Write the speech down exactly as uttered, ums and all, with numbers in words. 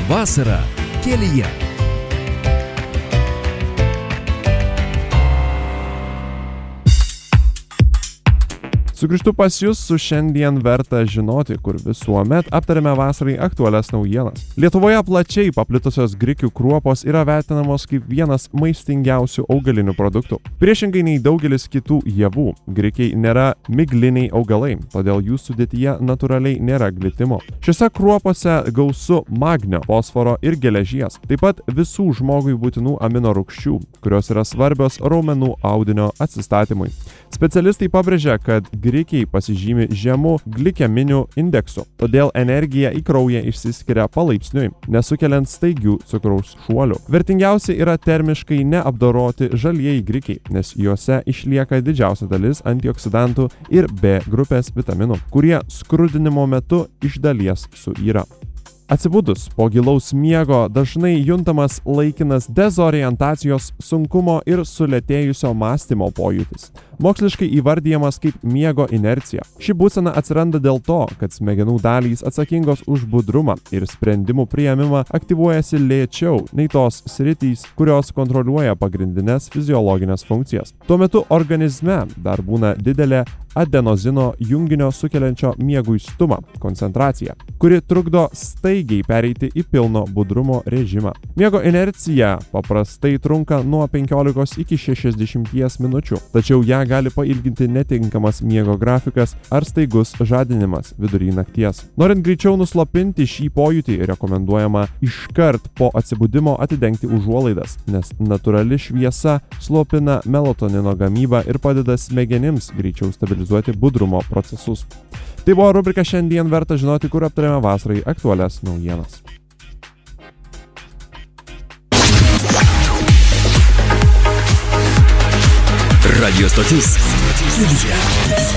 Vasara kelyje. Sugrįžtu pas jūs su šiandien verta žinoti, kur visuomet aptarėme vasarai aktualias naujienas. Lietuvoje plačiai paplitusios grikių kruopos yra vertinamos kaip vienas maistingiausių augalinių produktų. Priešingai nei daugelis kitų javų, grikiai nėra migliniai augalai, todėl jų sudėtyje natūraliai nėra glitimo. Šiose kruopose gausu magnio, fosforo ir geležies, taip pat visų žmogui būtinų amino rūgščių, kurios yra svarbios raumenų audinio atsistatymui. Specialistai pabrėžia, kad grikiai pasižymi žemu glikeminiu indeksu, todėl energija į kraują išsiskiria palaipsniui, nesukeliant staigių cukraus šuolių. Vertingiausi yra termiškai neapdoroti žalieji grikiai, nes juose išlieka didžiausia dalis antioksidantų ir B grupės vitaminų, kurie skrudinimo metu iš dalies suyra. Atsibudus po gilaus miego dažnai juntamas laikinas dezorientacijos, sunkumo ir sulėtėjusio mąstymo pojūtis. Moksliškai įvardijamas kaip miego inercija. Ši būsena atsiranda dėl to, kad smegenų dalys atsakingos už budrumą ir sprendimų priėmimą aktyvuojasi lėčiau nei tos sritys, kurios kontroliuoja pagrindinės fiziologinės funkcijas. Tuo metu organizme dar būna didelė adenozino junginio sukeliančio mieguistumą koncentracija, kuri trukdo staigiai pereiti į pilno budrumo režimą. Miego inercija paprastai trunka nuo penkiolikos iki šešiasdešimties minučių, tačiau ją gali pailginti netinkamas miego grafikas ar staigus žadinimas vidury nakties. Norint greičiau nuslopinti šį pojūtį, rekomenduojama iškart po atsibudimo atidengti užuolaidas, nes natūrali šviesa slopina melatonino gamybą ir padeda smegenims greičiau stabilizuoti budrumo procesus. Tai buvo rubrika Šiandien verta žinoti, kur aptarėme vasarai aktualias naujienas. Radio stotis Kelyje.